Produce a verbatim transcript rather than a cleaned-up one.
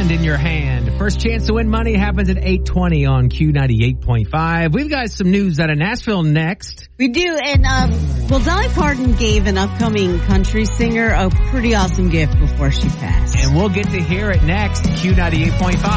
thousand in your hand. First chance to win money happens at eight twenty on Q ninety-eight point five. We've got some news out of Nashville next. We do, and um, well, Dolly Parton gave an upcoming country singer a pretty awesome gift before she passed. And we'll get to hear it next, Q ninety-eight point five.